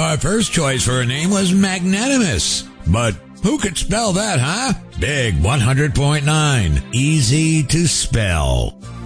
our first choice for a name was Magnanimous. But who could spell that, huh? Big 100.9. Easy to spell.